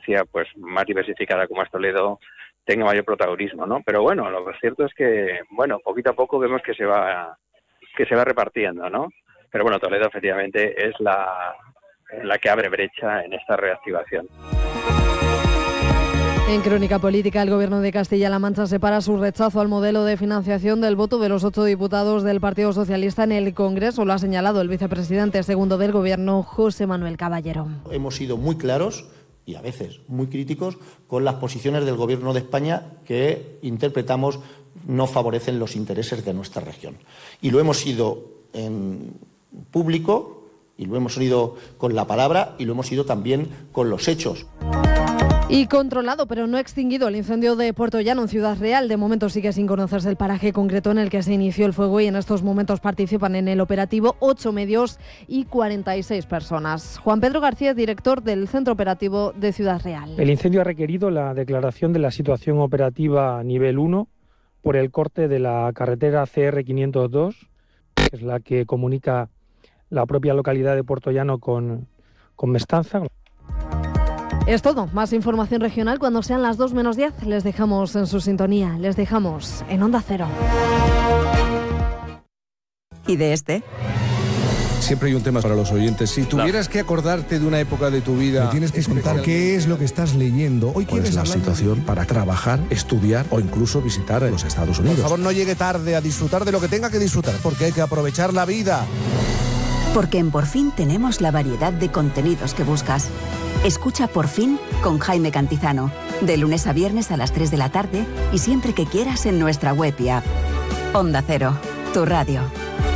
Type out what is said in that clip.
provincia pues más diversificada como es Toledo tenga mayor protagonismo, ¿no? Pero bueno, lo cierto es que, bueno, poquito a poco vemos que se va repartiendo, ¿no? Pero bueno, Toledo efectivamente es la que abre brecha en esta reactivación. En Crónica Política, el Gobierno de Castilla-La Mancha separa su rechazo al modelo de financiación del voto de los 8 diputados del Partido Socialista en el Congreso. Lo ha señalado el vicepresidente segundo del Gobierno, José Manuel Caballero. Hemos sido muy claros y a veces muy críticos con las posiciones del Gobierno de España que interpretamos no favorecen los intereses de nuestra región. Y lo hemos sido en público, y lo hemos sido con la palabra, y lo hemos sido también con los hechos. Y controlado, pero no extinguido, el incendio de Puerto Llano en Ciudad Real. De momento sigue sin conocerse el paraje concreto en el que se inició el fuego y en estos momentos participan en el operativo 8 medios y 46 personas. Juan Pedro García, director del Centro Operativo de Ciudad Real. El incendio ha requerido la declaración de la situación operativa nivel 1 por el corte de la carretera CR 502, que es la que comunica la propia localidad de Puerto Llano con Mestanza. Es todo. Más información regional cuando sean las 2:10. Les dejamos en su sintonía. Les dejamos en Onda Cero. ¿Y de este? Siempre hay un tema para los oyentes. Si tuvieras que acordarte de una época de tu vida... Me tienes que contar qué es lo que estás leyendo. Hoy ¿cuál es la situación para trabajar, estudiar o incluso visitar los Estados Unidos? Por favor, no llegue tarde a disfrutar de lo que tenga que disfrutar, porque hay que aprovechar la vida. Porque en Por Fin tenemos la variedad de contenidos que buscas. Escucha Por Fin con Jaime Cantizano, de lunes a viernes a las 3 de la tarde y siempre que quieras en nuestra web y app. Onda Cero, tu radio.